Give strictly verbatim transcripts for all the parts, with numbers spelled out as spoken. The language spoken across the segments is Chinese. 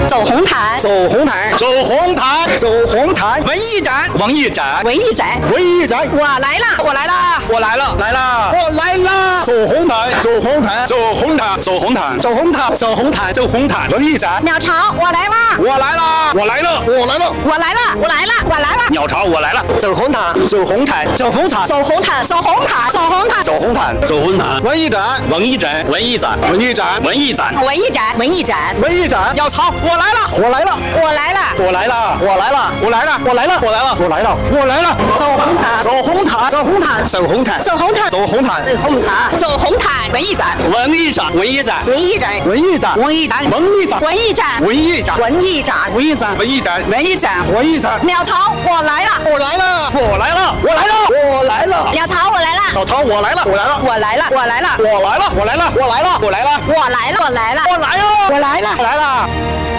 走红毯， 走红毯， 走红毯， 走红毯。 文艺展， 文艺展， 文艺展， 文艺展。 我来了，我来了， 我来了， 来了， 我来了。 走红毯， 走红毯， 走红毯，走红毯， 走红毯， 走红毯，走红毯。文艺展， 鸟巢，我来了， 我来了，我来了， 我来了， 我来了，我来了，我来了。 鸟巢，我来了。 走红毯，走红毯，走红毯， 走红毯，走红毯，走红毯， 走红毯，走红毯。 文艺展， 文艺展，文艺展， 文艺展， 文艺展， 文艺展，文艺展， 文艺展。 鸟巢，我来了， 我来了， 我来了， 我来了， 我来了， 我来了， 我来了， 我来了， 我来了， 我来了。 走红毯， 走红毯，走红毯，走红毯， 走红毯， 走红毯， 走红毯，走红毯，文艺展， 文艺展，文艺展， 文艺展， 文艺展， 文艺展， 文艺展， 文艺展， 文艺展， 文艺展， 文艺展，文艺展， 文艺展， 文艺展。 鸟巢，我来了， 我来了， 我来了， 我来了，我来了。 鸟巢，我来了， 鸟巢，我来了，我来了， 我来了，我来了， 我来了，我来了，我来了，我来了， 我来了，我来了， 我来了， 我来了， 我来了。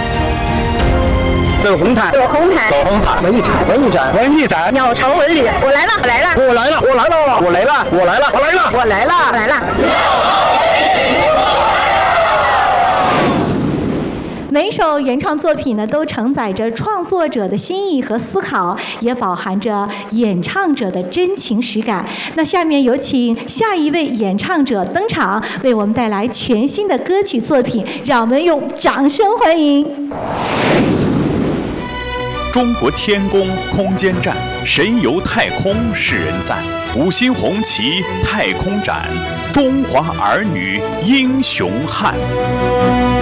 走红毯， 走红毯， 走红毯， 文艺展，文艺展， 文艺展。 鸟巢文旅，我来了，我来了， 我来了，我来了，我来了，我来了，我来了， 我来了，我来了。 每首原创作品呢，都承载着创作者的心意和思考，也饱含着演唱者的真情实感。那下面有请下一位演唱者登场，为我们带来全新的歌曲作品，让我们用掌声欢迎。 中国天宫空间站，神游太空世人赞。五星红旗太空展，中华儿女英雄汉。